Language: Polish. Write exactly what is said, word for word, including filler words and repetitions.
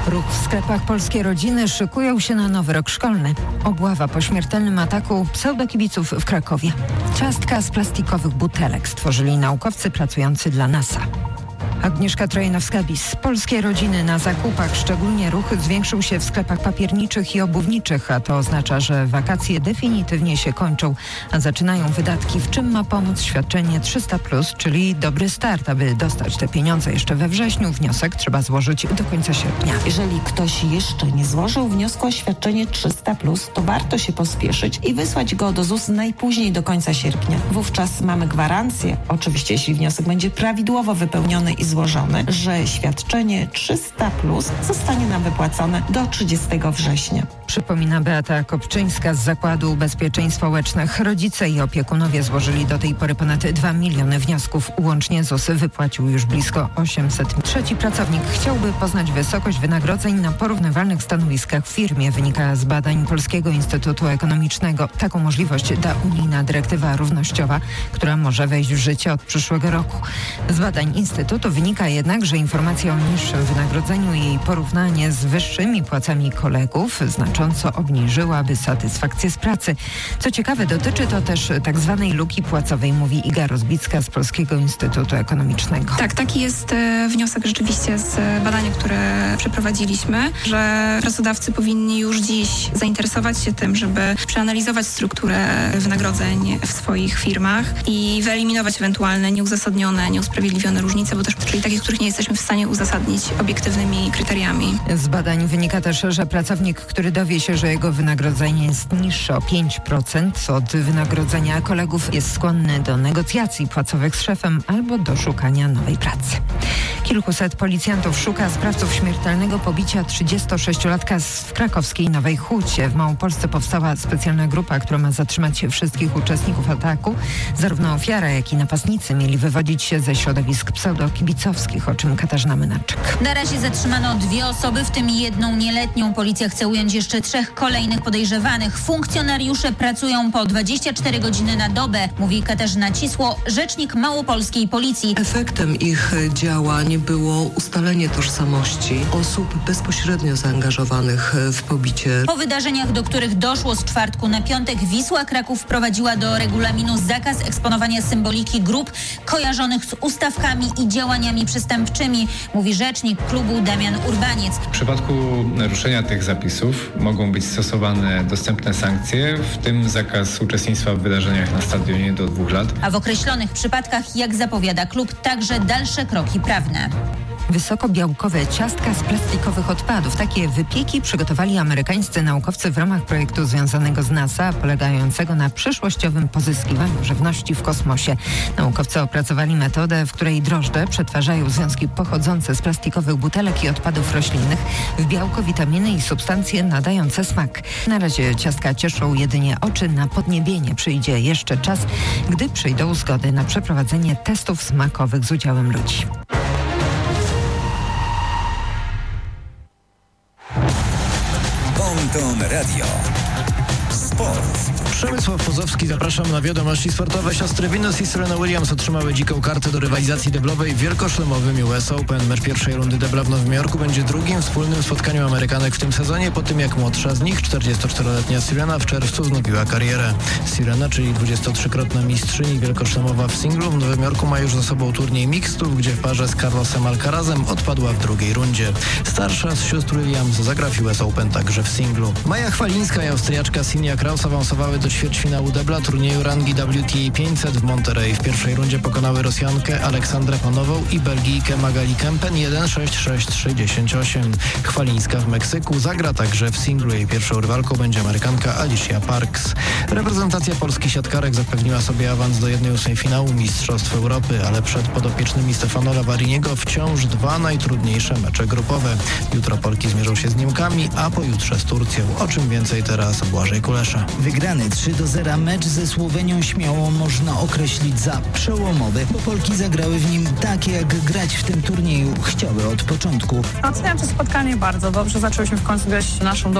Ruch w sklepach Polskie Rodziny szykują się na nowy rok szkolny. Obława po śmiertelnym ataku pseudokibiców w Krakowie. Ciastka z plastikowych butelek stworzyli naukowcy pracujący dla NASA. Agnieszka Trojanowska-Bis. Polskie Rodziny na zakupach. Szczególnie ruch zwiększył się w sklepach papierniczych i obuwniczych, a to oznacza, że wakacje definitywnie się kończą, a zaczynają wydatki. W czym ma pomóc świadczenie trzysta plus, czyli dobry start, aby dostać te pieniądze jeszcze we wrześniu. Wniosek trzeba złożyć do końca sierpnia. Jeżeli ktoś jeszcze nie złożył wniosku o świadczenie trzysta plus, to warto się pospieszyć i wysłać go do Z U S najpóźniej do końca sierpnia. Wówczas mamy gwarancję, oczywiście jeśli wniosek będzie prawidłowo wypełniony i złożony, że świadczenie trzysta plus zostanie nam wypłacone do trzydziestego września. Przypomina Beata Kopczyńska z Zakładu Ubezpieczeń Społecznych. Rodzice i opiekunowie złożyli do tej pory ponad dwa miliony wniosków. Łącznie Z U S wypłacił już blisko osiemset. Trzeci pracownik chciałby poznać wysokość wynagrodzeń na porównywalnych stanowiskach w firmie. Wynika z badań Polskiego Instytutu Ekonomicznego. Taką możliwość da unijna dyrektywa równościowa, która może wejść w życie od przyszłego roku. Z badań Instytutu wynika jednak, że informacja o niższym wynagrodzeniu i jej porównanie z wyższymi płacami kolegów znacząco obniżyłaby satysfakcję z pracy. Co ciekawe, dotyczy to też tak zwanej luki płacowej, mówi Iga Rozbicka z Polskiego Instytutu Ekonomicznego. Tak, taki jest e, wniosek rzeczywiście z badania, które przeprowadziliśmy, że pracodawcy powinni już dziś zainteresować się tym, żeby przeanalizować strukturę wynagrodzeń w swoich firmach i wyeliminować ewentualne nieuzasadnione, nieusprawiedliwione różnice, bo też, czyli takie, których nie jesteśmy w stanie uzasadnić obiektywnymi kryteriami. Z badań wynika też, że pracownik, który dowie się, że jego wynagrodzenie jest niższe o pięć procent od wynagrodzenia kolegów, jest skłonny do negocjacji płacowych z szefem albo do szukania nowej pracy. Kilkuset policjantów szuka sprawców śmiertelnego pobicia trzydziestosześciolatka w krakowskiej Nowej Hucie. W Małopolsce powstała specjalna grupa, która ma zatrzymać wszystkich uczestników ataku. Zarówno ofiara, jak i napastnicy mieli wywodzić się ze środowisk pseudokibicowskich, o czym Katarzyna Mynarczyk. Na razie zatrzymano dwie osoby, w tym jedną nieletnią. Policja chce ująć jeszcze trzech kolejnych podejrzewanych. Funkcjonariusze pracują po dwadzieścia cztery godziny na dobę, mówi Katarzyna Cisło, rzecznik małopolskiej policji. Efektem ich działań było ustalenie tożsamości osób bezpośrednio zaangażowanych w pobicie. Po wydarzeniach, do których doszło z czwartku na piątek, Wisła Kraków wprowadziła do regulaminu zakaz eksponowania symboliki grup kojarzonych z ustawkami i działaniami przestępczymi, mówi rzecznik klubu Damian Urbaniec. W przypadku naruszenia tych zapisów mogą być stosowane dostępne sankcje, w tym zakaz uczestnictwa w wydarzeniach na stadionie do dwóch lat. A w określonych przypadkach, jak zapowiada klub, także dalsze kroki prawne. Wysokobiałkowe ciastka z plastikowych odpadów. Takie wypieki przygotowali amerykańscy naukowcy w ramach projektu związanego z NASA, polegającego na przyszłościowym pozyskiwaniu żywności w kosmosie. Naukowcy opracowali metodę, w której drożdże przetwarzają związki pochodzące z plastikowych butelek i odpadów roślinnych w białko, witaminy i substancje nadające smak. Na razie ciastka cieszą jedynie oczy, na podniebienie przyjdzie jeszcze czas, gdy przyjdą zgody na przeprowadzenie testów smakowych z udziałem ludzi. Ponton Radio. Sport. Przemysław Pozowski, zapraszam na wiadomości sportowe. Siostry Venus i Serena Williams otrzymały dziką kartę do rywalizacji deblowej w wielkoszlemowym U S Open. Mecz pierwszej rundy debla w Nowym Jorku będzie drugim wspólnym spotkaniu Amerykanek w tym sezonie, po tym jak młodsza z nich, czterdziestoczteroletnia Serena, w czerwcu wznowiła karierę. Serena, czyli dwudziestotrzykrotna mistrzyni wielkoszlemowa w singlu, w Nowym Jorku ma już za sobą turniej mixtów, gdzie w parze z Carlosem Alcarazem odpadła w drugiej rundzie. Starsza z sióstr Williams zagra w U S Open także w singlu. Maja Chwalińska i Austriaczka Sinja Kraus awansowały do ćwierćfinału debla turnieju rangi W T A pięćset w Monterey. W pierwszej rundzie pokonały Rosjankę Aleksandrę Panową i Belgijkę Magali Kempen jeden sześć sześć trzy dziesięć osiem. Chwalińska w Meksyku zagra także w singlu. Jej pierwszą rywalką będzie Amerykanka Alicia Parks. Reprezentacja Polski siatkarek zapewniła sobie awans do jednej ósmej finału Mistrzostw Europy, ale przed podopiecznymi Stefano Lavariniego wciąż dwa najtrudniejsze mecze grupowe. Jutro Polki zmierzą się z Niemkami, a pojutrze z Turcją. O czym więcej teraz Błażej Kulesza. Wygrany trzy do zera mecz ze Słowenią śmiało można określić za przełomowy, bo Polki zagrały w nim tak, jak grać w tym turnieju chciały od początku. Oceniam to spotkanie bardzo dobrze. Zaczęłyśmy w końcu grać naszą